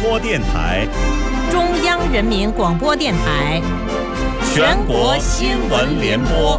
播电台、 中央人民广播电台、 全国新闻联播。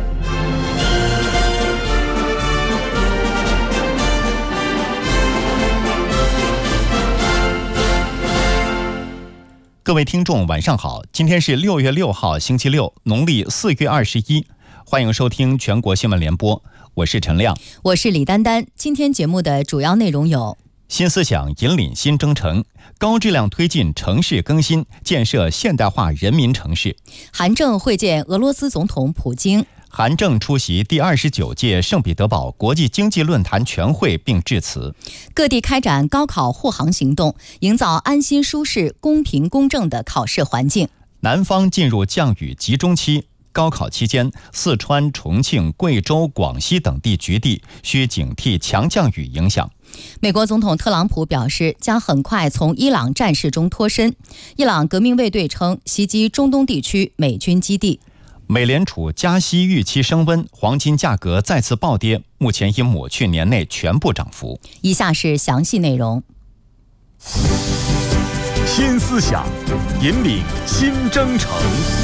各位听众晚上好，今天是6月6号星期六，农历4月21，欢迎收听全国新闻联播，我是陈亮， 我是李丹丹。今天节目的主要内容有： 新思想引领新征程，高质量推进城市更新，建设现代化人民城市。 韩正会见俄罗斯总统普京。 韩正出席第29届圣彼得堡国际经济论坛全会并致辞。 各地开展高考护航行动，营造安心、舒适、公平、公正的考试环境。 南方进入降雨集中期，高考期间，四川、重庆、贵州、广西等地局地需警惕强降雨影响。 美国总统特朗普表示，将很快从伊朗战事中脱身。伊朗革命卫队称袭击中东地区美军基地。 美联储加息预期升温，黄金价格再次暴跌，目前已抹去年内全部涨幅。 以下是详细内容。 新思想引领新征程。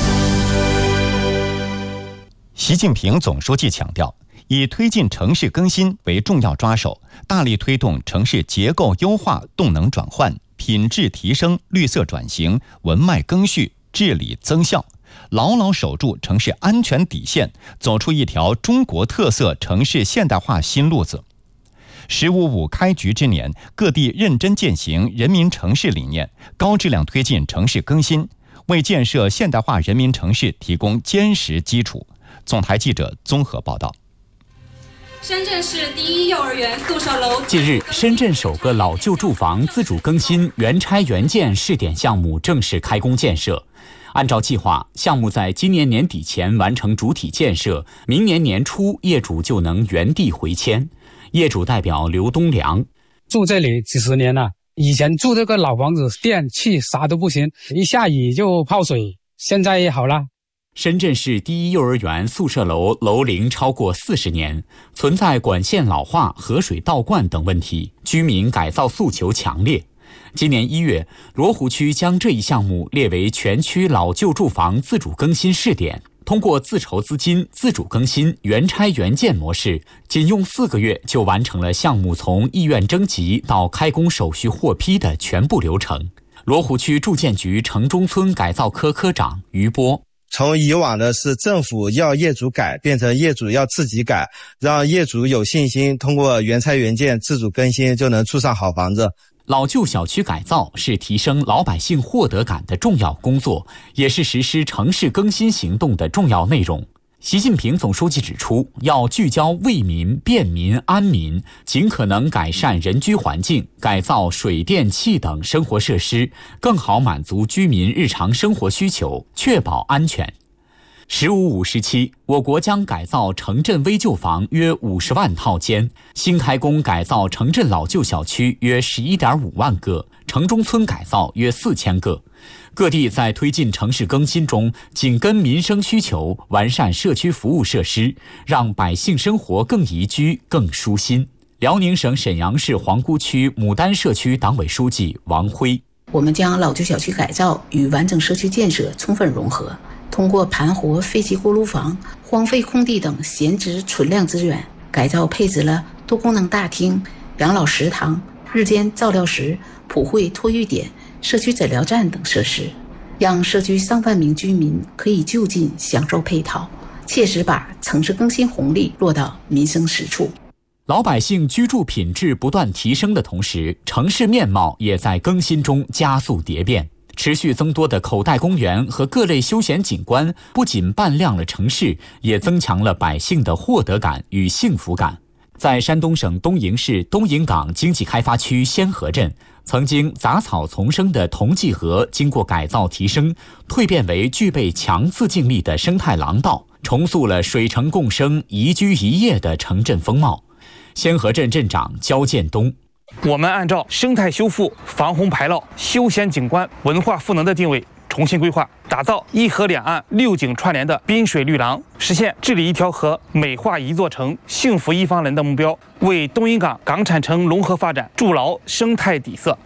习近平总书记强调，以推进城市更新为重要抓手，大力推动城市结构优化、动能转换、品质提升、绿色转型、文脉更序、治理增效，牢牢守住城市安全底线，走出一条中国特色城市现代化新路子。“15+5”开局之年，各地认真践行人民城市理念，高质量推进城市更新，为建设现代化人民城市提供坚实基础。总台记者综合报道。 深圳市第一幼儿园宿舍楼。 近日，深圳首个老旧住房自主更新原拆原建试点项目正式开工建设。按照计划，项目在今年年底前完成主体建设，明年年初业主就能原地回迁。业主代表刘东良： 住这里几十年了，以前住这个老房子，电器啥都不行，一下雨就泡水，现在也好了。 深圳市第一幼儿园宿舍楼楼龄超过40年，存在管线老化、河水倒灌等问题，居民改造诉求强烈。今年1月，罗湖区将这一项目列为全区老旧住房自主更新试点，通过自筹资金、自主更新、原拆原建模式，仅用4个月就完成了项目从意愿征集到开工手续获批的全部流程。罗湖区住建局城中村改造科科长于波： 从以往的是政府要业主改，变成业主要自己改，让业主有信心通过原拆原建自主更新就能住上好房子。 老旧小区改造是提升老百姓获得感的重要工作，也是实施城市更新行动的重要内容。习近平总书记指出，要聚焦为民、便民、安民，尽可能改善人居环境，改造水电气等生活设施，更好满足居民日常生活需求，确保安全。“15+5”时期，我国将改造城镇危旧房约50万套间，新开工改造城镇老旧小区约11.5万个，城中村改造约4000个。各地在推进城市更新中，紧跟民生需求，完善社区服务设施，让百姓生活更宜居、更舒心。辽宁省沈阳市皇姑区牡丹社区党委书记王辉： 我们将老旧小区改造与完整社区建设充分融合，通过盘活废弃锅炉房、荒废空地等闲置存量资源，改造配置了多功能大厅、养老食堂、日间照料室、普惠托育点、社区诊疗站等设施，让社区上万名居民可以就近享受配套，切实把城市更新红利落到民生实处。 老百姓居住品质不断提升的同时，城市面貌也在更新中加速蝶变。持续增多的口袋公园和各类休闲景观，不仅扮亮了城市，也增强了百姓的获得感与幸福感。在山东省东营市东营岗经济开发区仙河镇，曾经杂草丛生的同济河，经过改造提升，蜕变为具备强自净力的生态廊道，重塑了水城共生、宜居宜业的城镇风貌。仙河镇镇长焦建东： 我们按照生态修复、防洪排涝、休闲景观、文化赋能的定位，重新规划，打造一河两岸6景串联的滨水绿廊，实现治理一条河、美化一座城、幸福一方人的目标，为东营岗港产城融合发展筑牢生态底色。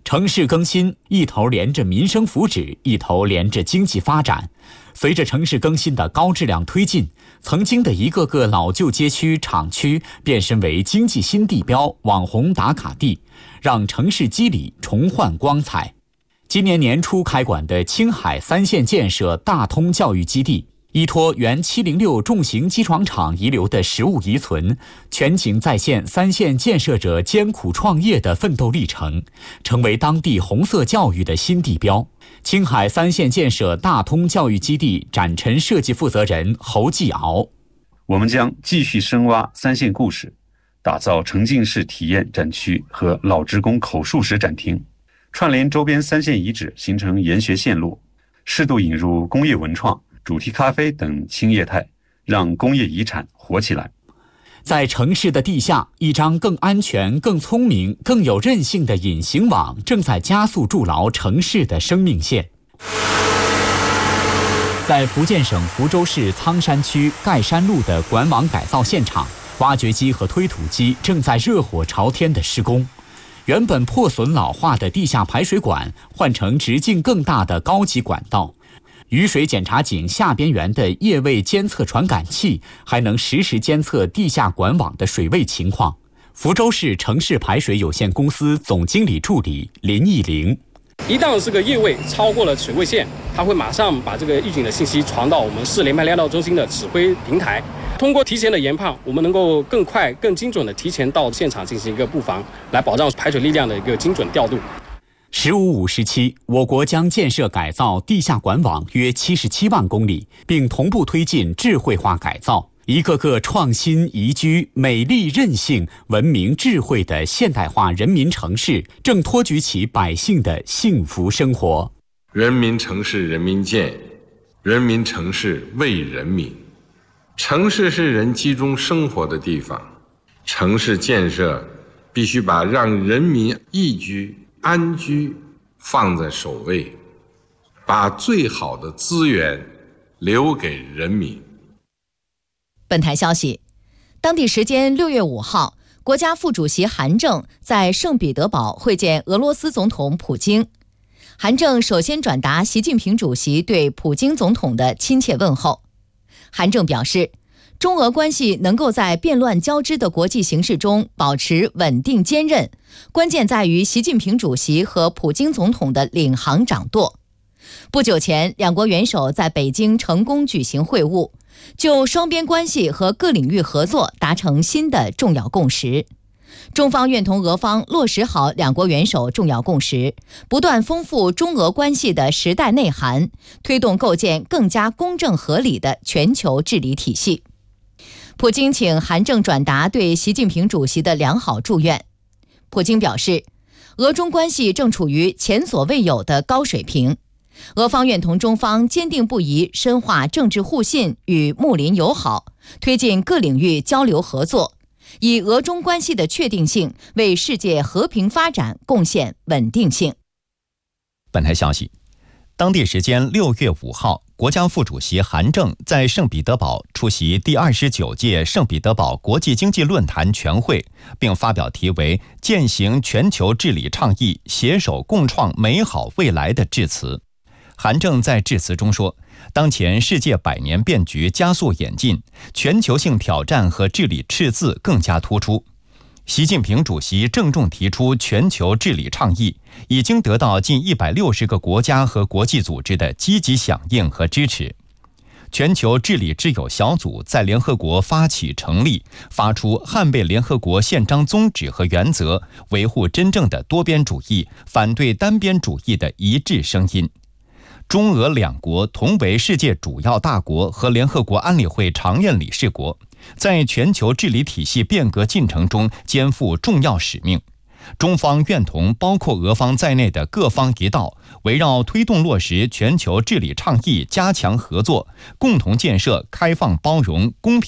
城市更新一头连着民生福祉，一头连着经济发展。随着城市更新的高质量推进，曾经的一个个老旧街区、厂区变身为经济新地标、网红打卡地，让城市肌理重焕光彩。今年年初开馆的青海3线建设大通教育基地，依托原706重型机床厂遗留的实物遗存，全景再现3线建设者艰苦创业的奋斗历程，成为当地红色教育的新地标。青海3线建设大通教育基地展陈设计负责人侯继敖： 我们将继续深挖3线故事，打造沉浸式体验展区和老职工口述史展厅，串联周边3线遗址，形成研学线路，适度引入工业文创、主题咖啡等轻业态，让工业遗产活起来。 在城市的地下，一张更安全、更聪明、更有韧性的隐形网正在加速筑牢城市的生命线。在福建省福州市苍山区盖山路的管网改造现场，挖掘机和推土机正在热火朝天的施工。原本破损老化的地下排水管换成直径更大的高级管道。雨水检查井下边缘的液位监测传感器还能实时监测地下管网的水位情况。福州市城市排水有限公司总经理助理林义玲： 一旦这个液位超过了水位线，它会马上把这个预警的信息传到我们市联排量道中心的指挥平台。通过提前的研判，我们能够更快、更精准的提前到现场进行一个布防，来保障排水力量的一个精准调度。 15-5时期，我国将建设改造地下管网约77万公里，并同步推进智慧化改造。一个个创新、宜居、美丽、韧性、文明、智慧的现代化人民城市，正托举起百姓的幸福生活。 人民城市人民建，人民城市为人民。城市是人集中生活的地方，城市建设必须把让人民宜居、安居放在首位，把最好的资源留给人民。 本台消息，当地时间6月5号，国家副主席韩正在圣彼得堡会见俄罗斯总统普京。韩正首先转达习近平主席对普京总统的亲切问候。韩正表示，中俄关系能够在变乱交织的国际形势中保持稳定坚韧，关键在于习近平主席和普京总统的领航掌舵。不久前，两国元首在北京成功举行会晤，就双边关系和各领域合作达成新的重要共识。中方愿同俄方落实好两国元首重要共识，不断丰富中俄关系的时代内涵，推动构建更加公正合理的全球治理体系。普京请韩正转达对习近平主席的良好祝愿。普京表示，俄中关系正处于前所未有的高水平，俄方愿同中方坚定不移深化政治互信与睦邻友好，推进各领域交流合作，以俄中关系的确定性为世界和平发展贡献稳定性。 本台消息，当地时间6月5号，国家副主席韩正在圣彼得堡出席第29届圣彼得堡国际经济论坛全会，并发表题为“践行全球治理倡议，携手共创美好未来”的致辞。韩正在致辞中说，当前世界百年变局加速演进，全球性挑战和治理赤字更加突出。习近平主席郑重提出全球治理倡议，已经得到近160个国家和国际组织的积极响应和支持。全球治理之友小组在联合国发起成立，发出捍卫联合国宪章宗旨和原则，维护真正的多边主义，反对单边主义的一致声音。中俄两国同为世界主要大国和联合国安理会常任理事国，在全球治理体系变革进程中肩负重要使命。中方愿同包括俄方在内的各方一道，围绕推动落实全球治理倡议加强合作，共同建设开放包容、公平